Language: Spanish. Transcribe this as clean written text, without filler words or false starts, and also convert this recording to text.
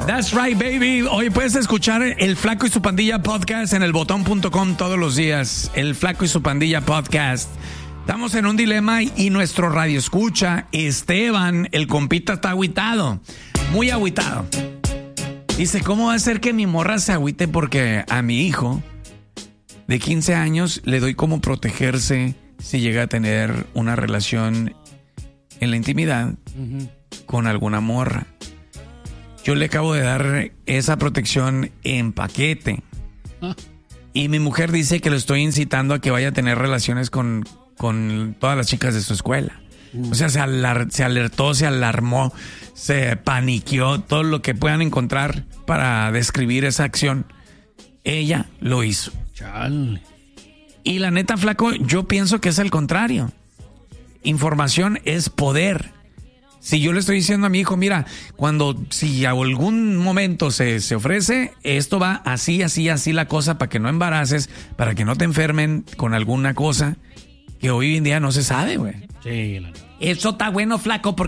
That's right, baby. Hoy puedes escuchar El Flaco y su Pandilla podcast en elbotón.com todos los días. El Flaco y su Pandilla podcast. Estamos en un dilema y nuestro radio escucha, Esteban, el compita, está agüitado. Muy agüitado. Dice, ¿cómo va a ser que mi morra se agüite porque a mi hijo de 15 años le doy cómo protegerse si llega a tener una relación en la intimidad con alguna morra? Yo le acabo de dar esa protección en paquete. Y mi mujer dice que lo estoy incitando a que vaya a tener relaciones con todas las chicas de su escuela. O sea, se alertó, se alarmó, se paniqueó, todo lo que puedan encontrar para describir esa acción. Ella lo hizo. Chale. Y la neta, Flaco, yo pienso que es al contrario. Información es poder. Si yo le estoy diciendo a mi hijo, mira, si a algún momento se ofrece, esto va así la cosa, para que no embaraces, para que no te enfermen con alguna cosa que hoy en día no se sabe, güey. Sí, Eso está bueno, Flaco,